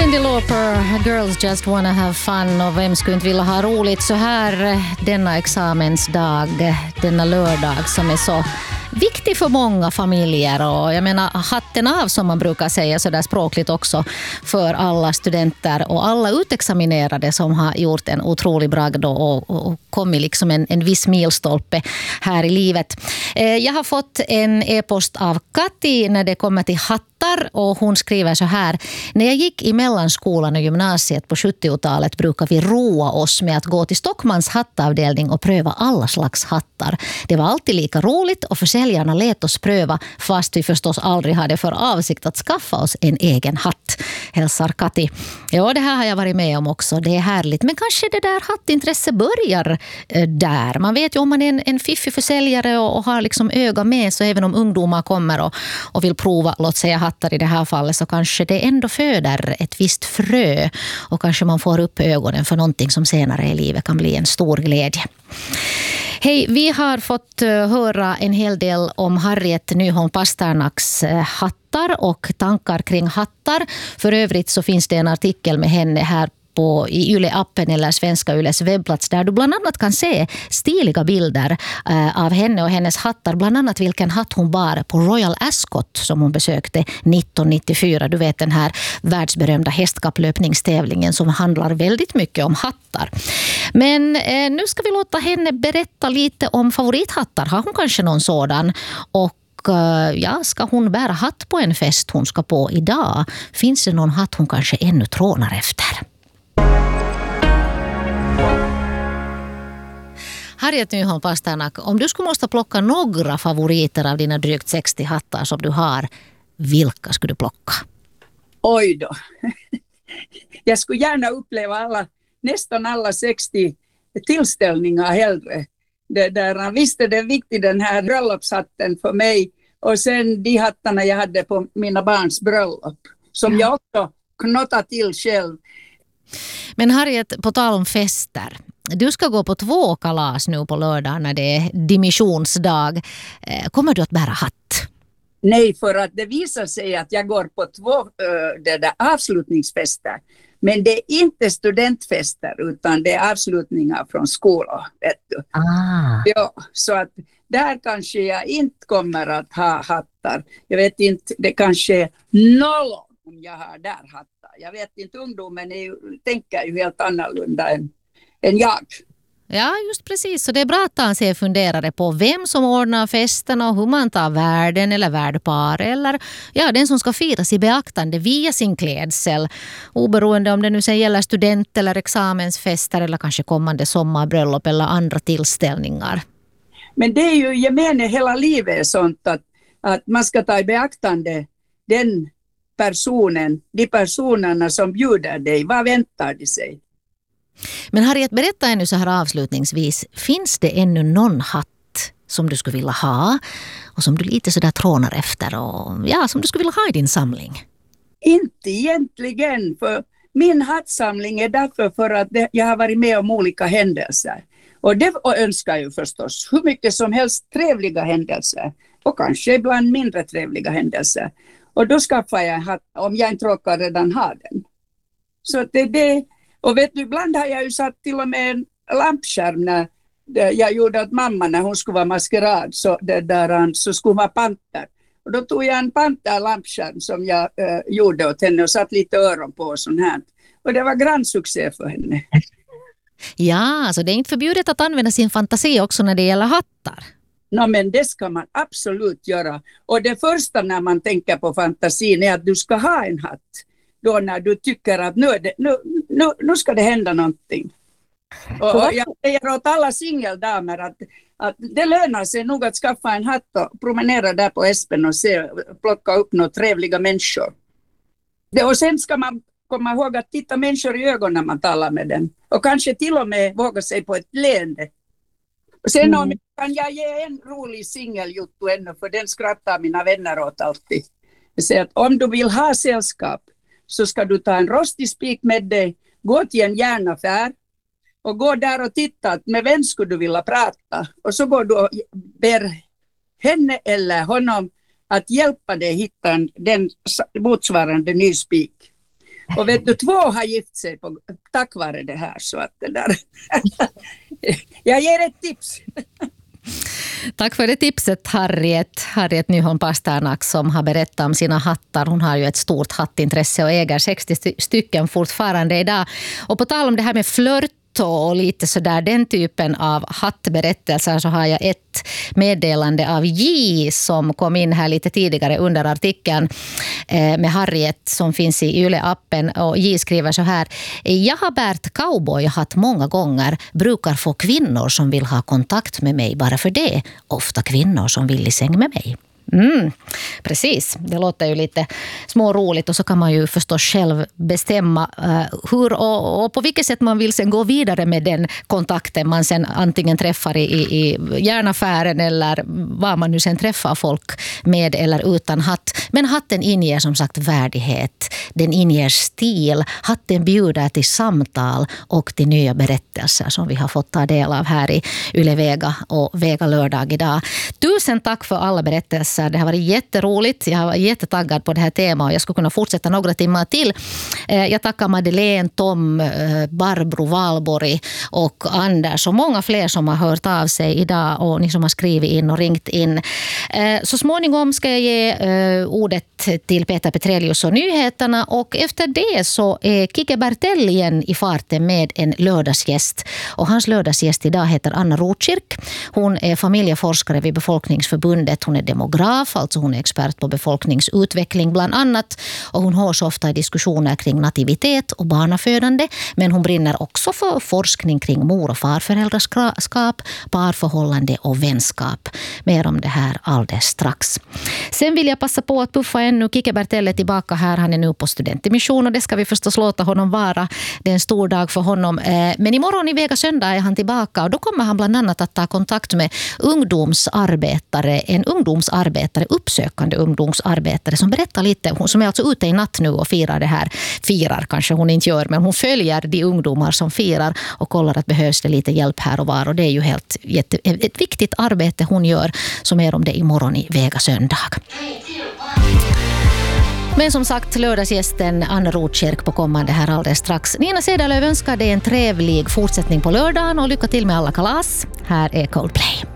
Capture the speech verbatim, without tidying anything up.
Cyndi Lauper, Girls Just Wanna Have Fun, och vem skulle inte vilja ha roligt så här denna examensdag, denna lördag som är så viktig för många familjer, och jag menar hatten av som man brukar säga så där språkligt också för alla studenter och alla utexaminerade som har gjort en otrolig bragd och, och, och kommit liksom en, en viss milstolpe här i livet. Eh, jag har fått en e-post av Kati när det kommer till hattar, och hon skriver så här: när jag gick i mellanskolan och gymnasiet på sjuttiotalet brukade vi roa oss med att gå till Stockmans hattavdelning och pröva alla slags hattar. Det var alltid lika roligt och försäljarna lät oss pröva fast vi förstås aldrig hade för avsikt att skaffa oss en egen hatt. Hälsar Kati. Ja, det här har jag varit med om också. Det är härligt. Men kanske det där hattintresse börjar eh, där. Man vet ju om man är en, en fiffig försäljare och, och har liksom öga med, så även om ungdomar kommer och, och vill prova, låt säga hattar i det här fallet, så kanske det ändå föder ett visst frö och kanske man får upp ögonen för någonting som senare i livet kan bli en stor glädje. Hej, vi har fått höra en hel del om Harriet Nyholm Pasternaks hattar och tankar kring hattar. För övrigt så finns det en artikel med henne här på, i Yle-appen eller Svenska Yles webbplats, där du bland annat kan se stiliga bilder eh, av henne och hennes hattar. Bland annat vilken hatt hon bar på Royal Ascot som hon besökte nittonhundranittiofyra. Du vet, den här världsberömda hästkapplöpningstävlingen som handlar väldigt mycket om hattar. Men eh, nu ska vi låta henne berätta lite om favorithattar. Har hon kanske någon sådan? Och ja, ska hon bära hatt på en fest hon ska på idag? Finns det någon hatt hon kanske ännu trånar efter? Harriet Nyholm Pasternak, om du skulle måste plocka några favoriter av dina drygt sextio hattar som du har, vilka skulle du plocka? Oj då. Jag skulle gärna uppleva alla, nästan alla sextio tillställningar hellre. Det där, visst är det viktigt, den här bröllopshatten för mig, och sen de hattarna jag hade på mina barns bröllop som jag också knottade till själv. Men Harriet, på tal om fester, du ska gå på två kalas nu på lördag när det är dimissionsdag. Kommer du att bära hatt? Nej, för att det visar sig att jag går på två uh, det där avslutningsfester. Men det är inte studentfester utan det är avslutningar från skolan. Vet du. Ah. Ja, så att där kanske jag inte kommer att ha hattar. Jag vet inte, det kanske är noll om jag har där hattar. Jag vet inte, ungdomen är ju, tänker ju helt annorlunda än, än jag. Ja, just precis. Så det är bra att han ser funderare på vem som ordnar festen och hur man tar värden eller värdpar eller ja, den som ska firas i beaktande via sin klädsel. Oberoende om det nu sen gäller student- eller examensfester eller kanske kommande sommarbröllop eller andra tillställningar. Men det är ju, jag menar, hela livet sånt att, att man ska ta i beaktande den personen, de personerna som bjuder dig. Vad väntar de sig? Men Harriet, berätta ännu så här avslutningsvis. Finns det ännu någon hatt som du skulle vilja ha och som du lite sådär trånar efter och ja, som du skulle vilja ha i din samling? Inte egentligen, för min hattsamling är därför för att det, jag har varit med om olika händelser. Och det önskar jag förstås hur mycket som helst trevliga händelser och kanske ibland mindre trevliga händelser. Och då skaffar jag en hatt om jag inte råkar redan ha den. Så det är det. Och vet du, ibland har jag ju satt till och med en lampskärm när jag gjorde att mamma när hon skulle vara maskerad så, det där, så skulle hon vara panter. Och då tog jag en panterlampskärm som jag äh, gjorde åt henne och satt lite öron på och sånt här. Och det var grannsuccé för henne. Ja, så det är inte förbjudet att använda sin fantasi också när det gäller hattar? No, men det ska man absolut göra. Och det första när man tänker på fantasin är att du ska ha en hatt. Då när du tycker att nu, det, nu, nu, nu ska det hända någonting. Och, och jag säger åt alla singeldamer att, att det lönar sig nog att skaffa en hatt och promenera där på Espen och se, plocka upp några trevliga människor. Det, och sen ska man komma ihåg att titta människor i ögonen när man talar med dem. Och kanske till och med våga sig på ett leende. Och sen mm. om, kan jag ge en rolig singeljuttu ännu, för den skrattar mina vänner åt alltid. Jag säger att om du vill ha sällskap så ska du ta en rostig spik med dig, gå till en järnaffär och gå där och titta med vem skulle du vilja prata. Och så går du och ber henne eller honom att hjälpa dig hitta den motsvarande ny spik. Och vet du, två har gift sig på, tack vare det här. Så att det där. Jag ger ett tips. Tack för det tipset, Harriet. Harriet Nyholm Pasternak som har berättat om sina hattar. Hon har ju ett stort hattintresse och äger sextio stycken fortfarande idag. Och på tal om det här med flört och lite sådär den typen av hattberättelser, så har jag ett meddelande av J som kom in här lite tidigare under artikeln med Harriet som finns i Yle-appen, och J skriver så här: jag har bärt cowboyhatt många gånger, brukar få kvinnor som vill ha kontakt med mig bara för det, ofta kvinnor som vill i säng med mig. Mm, precis, det låter ju lite småroligt, och så kan man ju förstås själv bestämma uh, hur och, och på vilket sätt man vill sen gå vidare med den kontakten man sen antingen träffar i, i, i järnaffären eller var man nu sen träffar folk med eller utan hatt. Men hatten inger som sagt värdighet, den inger stil, hatten bjuder till samtal och till nya berättelser som vi har fått ta del av här i Yle Vega och Vega lördag idag. Tusen tack för alla berättelser. Det har varit jätteroligt. Jag var jättetaggad på det här temat och jag skulle kunna fortsätta några timmar till. Jag tackar Madeleine, Tom, Barbro, Valborg och Anders och många fler som har hört av sig idag och ni som har skrivit in och ringt in. Så småningom ska jag ge ordet till Peter Petrelius och nyheterna, och efter det så är Kike Bertell igen i farten med en lördagsgäst. Och hans lördagsgäst idag heter Anna Rotkirk. Hon är familjeforskare vid Befolkningsförbundet. Hon är demograf, alltså hon är expert på befolkningsutveckling bland annat, och hon hörs ofta i diskussioner kring nativitet och barnafödande, men hon brinner också för forskning kring mor- och farföräldraskap, parförhållande och vänskap. Mer om det här alldeles strax. Sen vill jag passa på att puffa ännu Kike Bertell är tillbaka här. Han är nu på studentmission och det ska vi förstås låta honom vara. Det är en stor dag för honom. Men imorgon i Vega söndag är han tillbaka och då kommer han bland annat att ta kontakt med ungdomsarbetare, en ungdomsarbetare, uppsökande ungdomsarbetare som berättar lite, hon som är alltså ute i natt nu och firar det här, firar kanske hon inte gör, men hon följer de ungdomar som firar och kollar att behövs det lite hjälp här och var, och det är ju helt jätte, ett viktigt arbete hon gör, som är om det imorgon i Vega söndag. Men som sagt, lördagsgästen Anna Rotkirk på kommande här alldeles strax. Nina Cederlöf önskar dig en trevlig fortsättning på lördagen och lycka till med alla kalas. Här är Coldplay.